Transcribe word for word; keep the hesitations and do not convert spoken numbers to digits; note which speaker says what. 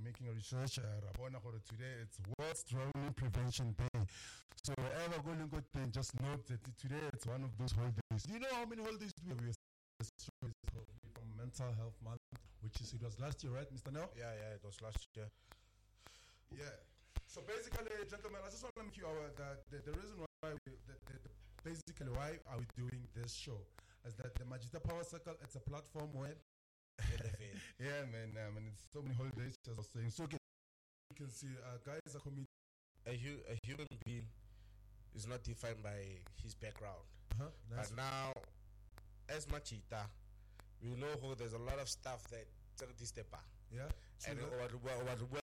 Speaker 1: making a research. Uh, Rabona for today, it's World Drowning Prevention Day. So wherever go and go, then just note that today it's one of those holidays. Do you know how many holidays we have? We have from Mental Health Month, which is it was last year, right, Mister Nell?
Speaker 2: Yeah, yeah, it was last year.
Speaker 1: Yeah. So basically, gentlemen, I just want to make you aware that the, the reason why we, the, the, the, basically why are we doing this show is that the Majita Power Circle, it's a platform where yeah, man, uh, man, it's so many holidays, as I was saying. So okay, you can see uh, guys are coming.
Speaker 2: A, hu- a human being is not defined by his background.
Speaker 1: Uh-huh, nice.
Speaker 2: But now, as Machita, we know how there's a lot of stuff that
Speaker 1: yeah,
Speaker 2: and what what what